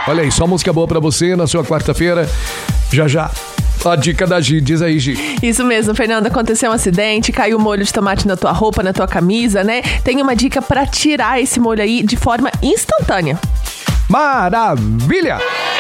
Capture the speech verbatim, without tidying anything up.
Olha aí, só música boa pra você na sua quarta-feira. Já, já. A dica da Gi, diz aí, Gi. Isso mesmo, Fernanda, aconteceu um acidente, caiu molho de tomate na tua roupa, na tua camisa, né? Tem uma dica pra tirar esse molho aí de forma instantânea. Maravilha!